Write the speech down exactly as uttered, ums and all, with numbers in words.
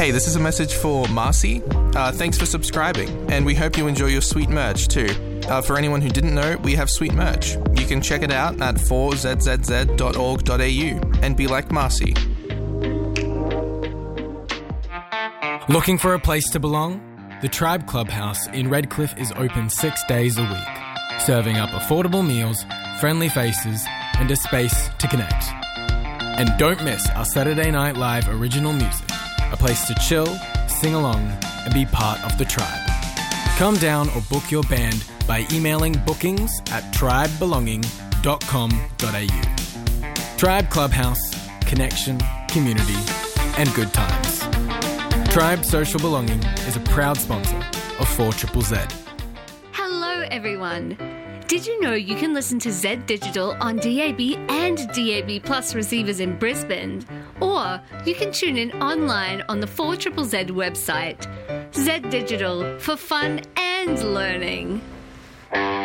Hey, this is a message for Marcy. Uh, thanks for subscribing, and we hope you enjoy your sweet merch too. Uh, for anyone who didn't know, we have sweet merch. You can check it out at four z z z dot org dot a u and be like Marcy. Looking for a place to belong? The Tribe Clubhouse in Redcliffe is open six days a week, serving up affordable meals, friendly faces, and a space to connect. And don't miss our Saturday Night Live original music, a place to chill, sing along, and be part of the tribe. Come down or book your band by emailing bookings at tribe belonging dot com dot a u. Tribe Clubhouse, connection, community, and good times. Tribe Social Belonging is a proud sponsor of four Z Z Z. Hello everyone. Did you know you can listen to Z Digital on D A B and D A B Plus receivers in Brisbane? Or you can tune in online on the four Z Z Z website. Z Digital, for fun and learning.